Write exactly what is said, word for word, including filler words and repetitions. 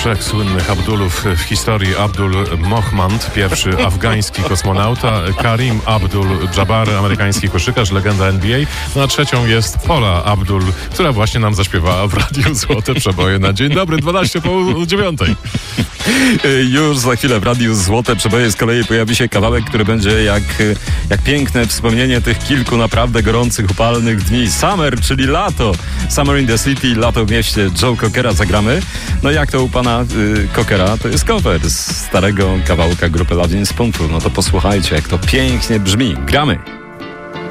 trzech słynnych Abdulów w historii. Abdul Mohmand, pierwszy afgański kosmonauta, Karim Abdul-Jabbar, amerykański koszykarz, legenda N B A. No a trzecią jest Paula Abdul, która właśnie nam zaśpiewała w Radiu Złote Przeboje na dzień dobry, dwanaście po dziewiątej. Już za chwilę w Radiu Złote Przeboje z kolei pojawi się kawałek, który będzie jak, jak piękne wspomnienie tych kilku naprawdę gorących, upalnych dni. Summer, czyli lato. Summer in the City, lato w mieście. Joe Cockera zagramy. No jak to u pana y, Cockera? To jest cover z starego kawałka grupy Lovin' Spoonful. No to posłuchajcie, jak to pięknie brzmi. Gramy!